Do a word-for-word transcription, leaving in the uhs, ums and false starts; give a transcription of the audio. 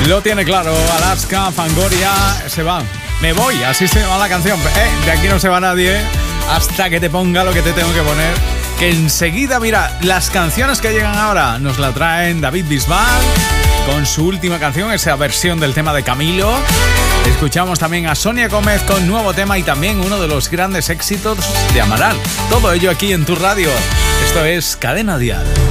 Lo tiene claro, Alaska, Fangoria, se van. Me voy, así se va la canción. Eh, de aquí no se va nadie hasta que te ponga lo que te tengo que poner. Que enseguida, mira, las canciones que llegan ahora nos la traen David Bisbal con su última canción, esa versión del tema de Camilo. Escuchamos también a Sonia Gómez con nuevo tema y también uno de los grandes éxitos de Amaral. Todo ello aquí en tu radio. Esto es Cadena Dial.